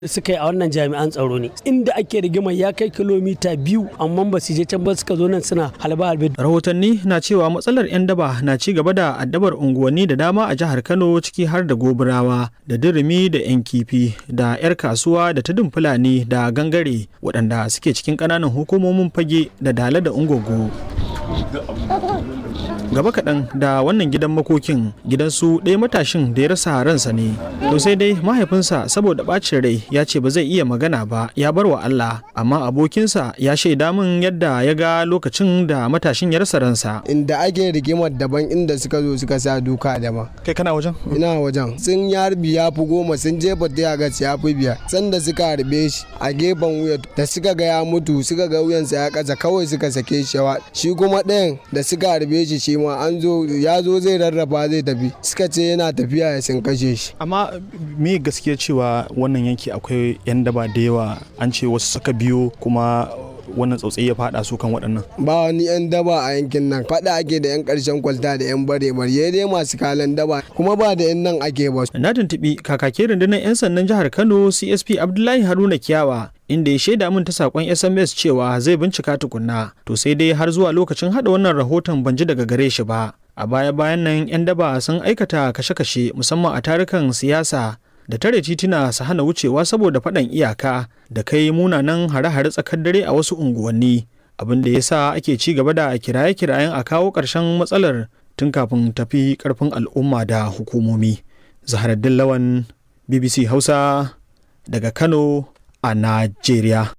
suka yi a wannan jami'an tsaro ne inda ake rigimar ya kai kilomita 2 amma ba su je can ba suka zo nan suna halbe-halbe. Rahotanni na cewa matsalar 'yan daba na ci gaba da addabar unguwanni da dama a jihar Kano ciki har da Gobirawa da Dirimi da 'yan kifi da 'yar kasuwa da Tudun Fulani da Gangare waɗanda suke cikin ƙananan hukumomin Fage da Dala da Ungogo. Gaba kaɗan da wannan gidan makokin gidansu ɗaya matashin da ya rasa ransa ne. To sai dai mahaifinsa saboda ɓacin rai ya ce ba zai iya magana ba ya bar wa Allah, amma abokinsa ya shaida min yadda ya ga lokacin da matashin ya rasa ransa. Inda ake rigimar daban inda suka zo suka sa duka daban. Kai kana wajen? Ina wajen. Sun harbi ya fi 10 sun jefa ta ga ya fi 5. Sanda suka harbe shi a gefen wuya da suka ga ya mutu suka ga wuyansa ya kasa kawai suka sake shi. Shi kuma ɗayan da suka harbe shi ma an zo ya zo zai rarrafa zai tafi suka ce yana tafiya ya sun kashe shi. Amma me gaskiya cewa wannan yanki akwai 'yan daba da yawa, an ce wasu suka biyo kuma wannan tsautsayi ya fada su kan waɗannan? Ba wani 'yan daba a yankin nan, fada ake da 'yan ƙarshen kwalta da 'yan bare-bare dai masu kalan daba kuma ba da 'yan nan ake ba. Na tuntuɓi kakakin rundunar 'yan sandan jihar Kano CSP Abdullahi Haruna Kiyawa inda ya shaida min ta sakon SMS cewa zai bincika tukunna, to sai dai har zuwa lokacin hada wannan rahoton ban ji daga gare shi ba. A baya-bayan nan 'yan daba sun aikata kashe-kashe musamman a tarukan siyasa da tare tituna su hana wucewa saboda faɗan iyaka da kai munanan hare-hare tsakar dare a wasu unguwanni, abin da ya sa ake ci gaba da kiraye-kirayen a kawo ƙarshen matsalar tun kafin tafi ƙarfin al'umma da hukumomi. Zaharaddin Lawan, BBC Hausa daga Kano a Najeriya.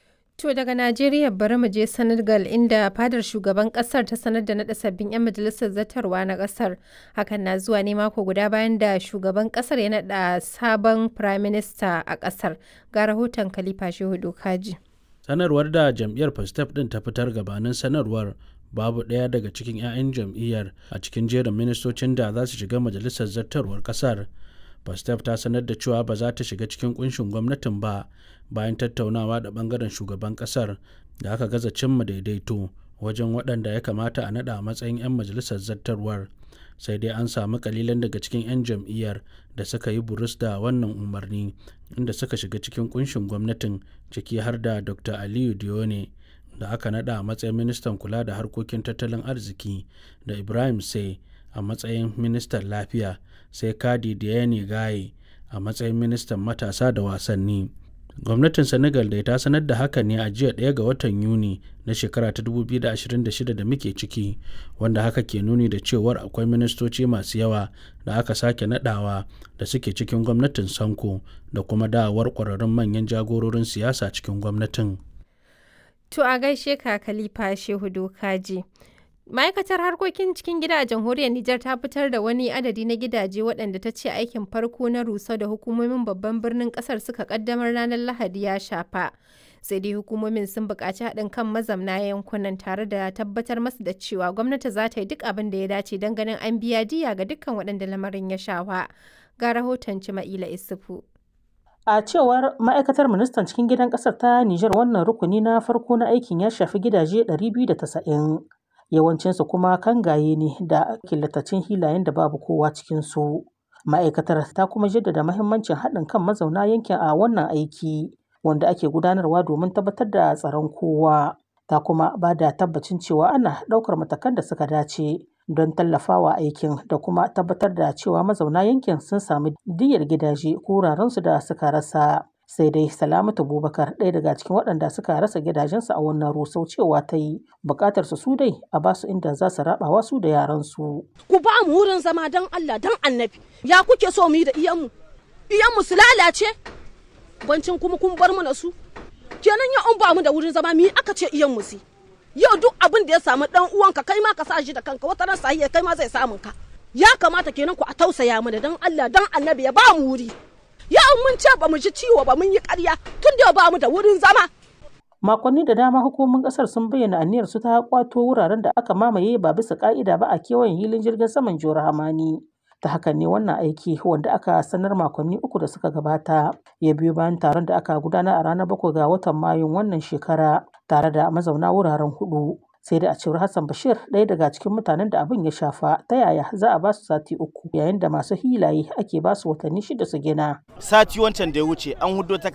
To daga Najeriya bari mu je Senegal inda fadar shugaban kasar ta sanar da naɗa sabbin 'yan majalisar zartarwa na kasar. Hakan na zuwa ne mako guda bayan da shugaban kasar ya naɗa sabon Prime Minister a kasar. Ga rahoton Khalifa Shehu Dokaji. Sanarwar da jam'iyyar Pastef din ta fitar gabanin sanarwar babu ɗaya daga cikin 'ya'yan jam'iyyar a cikin jerin ministocin da za su shiga majalisar zartarwar kasar. Pastef ta sanar da cewa ba za ta shiga cikin kunshin gwamnatin ba bayan tattaunawa da bangaren shugaban kasar da aka gaza cimma daidaito wajen waɗanda ya kamata a naɗa a matsayin 'yan majalisar zartarwar. Sai dai an samu kalilan daga cikin 'yan jam'iyyar da suka yi burus da wannan umarni inda suka shiga cikin kunshin gwamnatin, ciki har da Dr. Aliyu Dione da aka naɗa a matsayin ministan kula da harkokin tattalin arziki da Ibrahim Sai a matsayin ministan lafiya, sai Kadi Diane Gaye a matsayin ministan matasa da wasanni. Gwamnatin Senegal da ta sanar da haka ne a jiya 1 ga watan Yuni na shekara ta 2026 da muke ciki, wanda haka ke nuni da cewar akwai ministoci masu yawa da aka sake nadawa da suke cikin gwamnatin Sanko da kuma dawowar ƙwararrun manyan jagororin siyasa cikin gwamnatin. To a gaishe ka Khalifa Shehu Dokaji. Ma'aikatar harkokin cikin gida a jamhuriyar Nijar ta fitar da wani adadi na gidaje waɗanda ta ce aikin farko na rusau da hukumomin babban birnin ƙasar suka ƙaddamar ranar Lahadi ya shafa. Sai dai hukumomin sun buƙaci haɗin kan mazamna yankunan tare da tabbatar masu da cewa gwamnati za ta yi duk abin da ya dace don ganin an biya diya ga dukkan waɗanda lamarin ya shafa. Ga rahoton Cima'ila Isufu. A cewar ma'aikatar ministan cikin gidan ƙasar ta Nijar, wannan rukuni na farko na aikin ya shafi gidaje 290. Yawancinsu kuma kangaye ne da killatacin hilayen da babu kowa cikinsu. Ma'aikatar ta kuma jaddada mahimmancin haɗin kan mazauna yankin a wannan aiki wanda ake gudanarwa domin tabbatar da tsaron kowa. Ta kuma ba da tabbacin cewa ana ɗaukar matakan da suka dace don tallafawa aikin da kuma tabbatar da cewa mazauna yankin sun sami diyyar gidaje ko wurarensu da suka rasa. Sai dai Salamatu Bubakar, ɗaya daga cikin waɗanda suka rasa gidajensu a wannan rusau, cewa ta yi buƙatar su dai a basu inda za su rabawa su da yaransu. Ku ba mu wurin zama don Allah don Annabi. Ya kuke so mu yi da iyanmu? Iyanmu su lalace? Bancin kuma kun bar mana su? Kenan ya an ba mu da wurin zama mu yi aka ce iyanmu su. Yau duk abin da ya samu ɗan uwanka kai ma ka sa shi da kanka, wata ran sahiya kai ma zai samun ka. Ya kamata kenan ku a tausaya mana don Allah don Annabi ya ba mu wuri. Ya mun ce ba mu ji ciwo ba mun yi ƙarya tun da ba mu da wurin zama. Makonni da dama hukumomin ƙasar sun bayyana aniyar su ta kwato wuraren da aka mamaye ba bisa ƙa'ida ba a kewayen hilin jirgin saman Jihar Hamani. Ta hakan ne wannan aiki wanda aka sanar makonni 3 da suka gabata ya biyo bayan taron da aka gudanar a ranar 7 ga watan Mayun wannan shekara tare da mazauna wuraren 4. Sai da a cewar Hassan Bashir, ɗaya daga cikin mutanen da abin ya shafa, ta yaya za a ba su sati 3 yayin da masu hilaye ake ba su watanni 6 su gina. Sati wancan da ya wuce an hudo